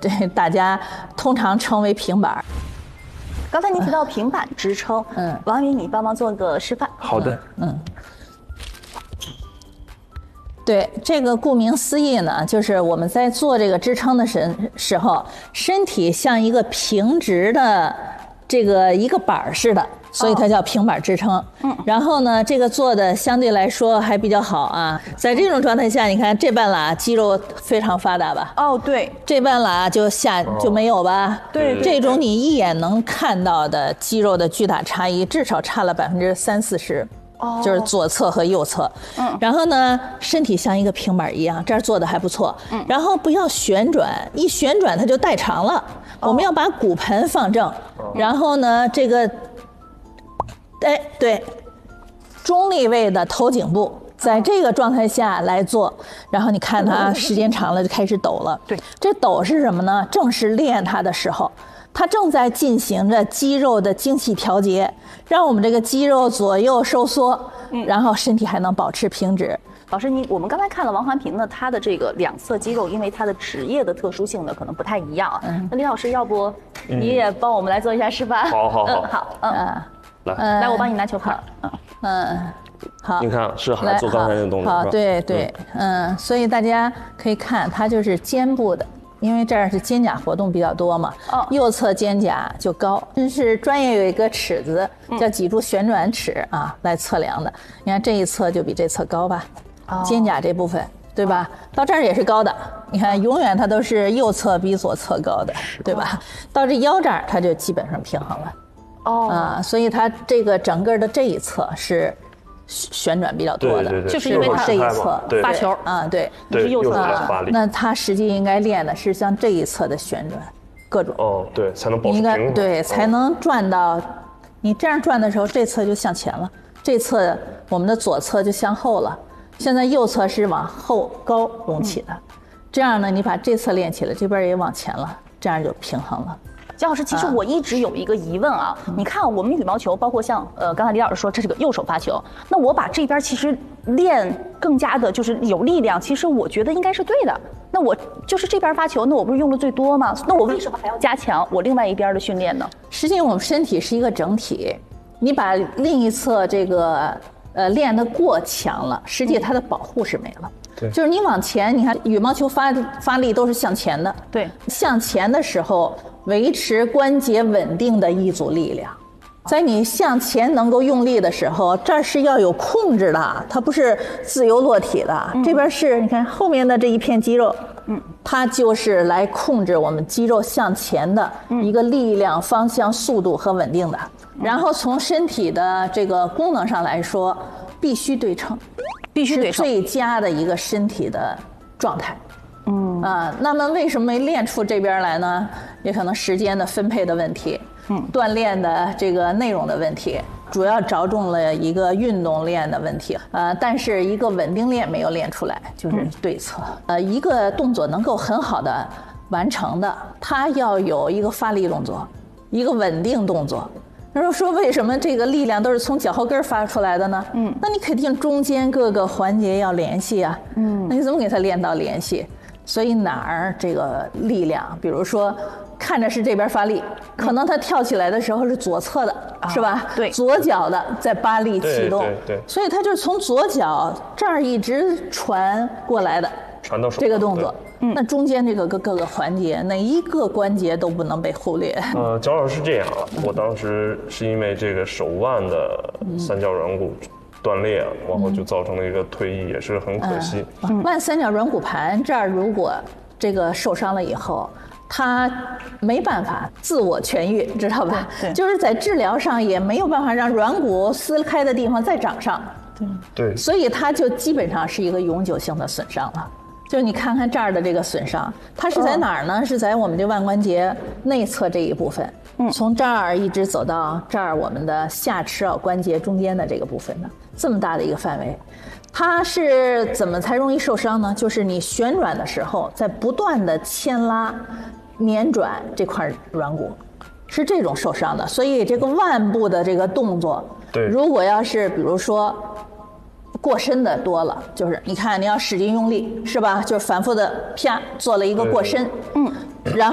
这大家通常称为平板。 刚才您提到平板支撑，王云，你帮忙做个示范。 好的， 对，这个顾名思义呢，就是我们在做这个支撑的时候，身体像一个平直的这个一个板似的，所以它叫平板支撑。然后呢，这个做的相对来说还比较好啊。在这种状态下，你看这半拉肌肉非常发达吧？ 哦，对， 这半拉就没有吧？ 对， 这种你一眼能看到的肌肉的巨大差异，至少差了30%-40%。就是左侧和右侧，然后呢，身体像一个平板一样，这儿做的还不错，然后不要旋转，一旋转它就代偿了。我们要把骨盆放正，然后呢，这个，哎，对，中立位的头颈部，在这个状态下来做，然后你看它时间长了就开始抖了。 对， 这抖是什么呢？正是练它的时候。它正在进行着肌肉的精细调节，让我们这个肌肉左右收缩，然后身体还能保持平直。 老师，我们刚才看了王环平呢，他的这个两侧肌肉，因为他的职业的特殊性呢，可能不太一样啊。那李老师，要不你也帮我们来做一下示范？ 好， 来，我帮你拿球拍。 好， 你看是还做刚才那个动作， 好，对，所以大家可以看，它就是肩部的。因为这儿是肩胛活动比较多嘛，右侧肩胛就高，这是专业有一个尺子叫脊柱旋转尺啊，来测量的。你看这一侧就比这侧高吧，肩胛这部分，对吧？到这儿也是高的，你看永远它都是右侧比左侧高的，对吧？到这腰这儿它就基本上平衡了。所以它这个整个的这一侧是旋转比较多的， 对， 就是因为它这一侧发球啊，对， 是右侧发力。 那它实际应该练的是像这一侧的旋转，各种对，才能保持平衡， 对，才能转到你这样转的时候，这侧就向前了，这侧我们的左侧就向后了。现在右侧是往后高隆起的，这样呢，你把这侧练起来，这边也往前了，这样就平衡了。 姜老师，其实我一直有一个疑问啊，你看我们羽毛球，包括像刚才李老师说这是个右手发球，那我把这边其实练更加的就是有力量，其实我觉得应该是对的。那我就是这边发球，那我不是用的最多吗？那我为什么还要加强我另外一边的训练呢？ 实际我们身体是一个整体，你把另一侧这个练得过强了，实际它的保护是没了。 对， 就是你往前，你看羽毛球发力都是向前的， 对， 向前的时候维持关节稳定的一组力量，在你向前能够用力的时候，这儿是要有控制的，它不是自由落体的。这边是你看后面的这一片肌肉，它就是来控制我们肌肉向前的一个力量、方向、速度和稳定的。然后从身体的这个功能上来说，必须对称。 必须对称， 最佳的一个身体的状态。那么为什么没练出这边来呢？也可能时间的分配的问题，锻炼的这个内容的问题，主要着重了一个运动练的问题。但是一个稳定练没有练出来，就是对侧。一个动作能够很好的完成的，它要有一个发力动作，一个稳定动作。然后说为什么这个力量都是从脚后跟发出来的呢？那你肯定中间各个环节要联系啊。那你怎么给它练到联系？所以哪儿这个力量，比如说看着是这边发力，可能他跳起来的时候是左侧的，是吧？ 对， 左脚的在发力启动， 对， 所以他就是从左脚这儿一直传过来的， 传到手这个动作。那中间这个各个环节，哪一个关节都不能被忽略。 姜老师是这样啊，我当时是因为这个手腕的三角软骨断裂，然后就造成了一个退役，也是很可惜。 腕三角软骨盘这儿如果这个受伤了以后，它没办法自我痊愈，知道吧？ 对， 就是在治疗上也没有办法让软骨撕开的地方再长上。 对， 所以它就基本上是一个永久性的损伤了。就你看看这儿的这个损伤，它是在哪儿呢？是在我们这腕关节内侧这一部分，从这儿一直走到这儿，我们的下齿螯关节中间的这个部分的，这么大的一个范围。它是怎么才容易受伤呢？就是你旋转的时候，在不断的牵拉、捻转这块软骨，是这种受伤的。所以这个腕部的这个动作， 对， 如果要是比如说过深的多了，就是你看你要使劲用力，是吧？就是反复的啪做了一个过深，然后